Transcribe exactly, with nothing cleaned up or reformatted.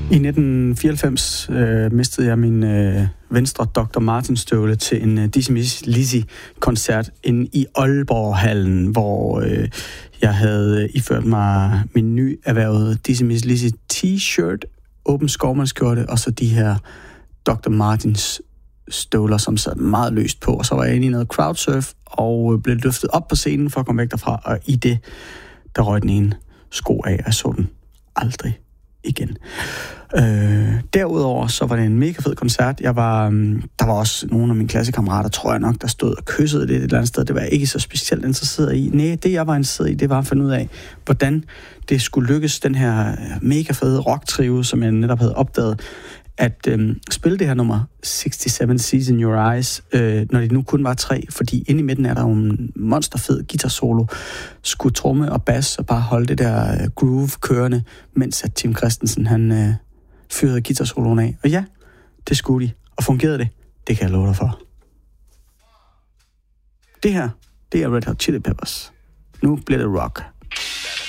I nitten fireoghalvfems øh, mistede jeg min øh, venstre doktor Martin støvle til en øh, Dizzy Mizzy Lizzy-koncert inde i Aalborg-hallen, hvor øh, jeg havde iført mig min nyerhvervede Dizzy Mizzy Lizzy t-shirt, åben skovmandskjorte, og så de her doktor Martins støvler, som sad meget løst på. Og så var jeg inde i noget crowdsurf, og blev løftet op på scenen for at komme væk derfra, og i det, der røg den ene sko af, og jeg så den aldrig igen. Øh, derudover så var det en mega fed koncert. Jeg var, um, der var også nogle af mine klassekammerater, tror jeg nok, der stod og kyssede lidt et eller andet sted. Det var jeg ikke så specielt interesseret i. Nej, det jeg var interesseret i, det var at finde ud af, hvordan det skulle lykkes, den her mega fede rock-trio, som jeg netop havde opdaget, at øhm, spille det her nummer sixty-seven Seas in Your Eyes, øh, når det nu kun var tre, fordi inde i midten er der jo en monsterfed guitar-solo, skulle tromme og bass og bare holde det der øh, groove kørende, mens at Tim Christensen, han øh, fyrede guitar-soloen af. Og ja, det skulle de. Og fungerede det? Det kan jeg love dig for. Det her, det er Red Hot Chili Peppers. Nu bliver det rock.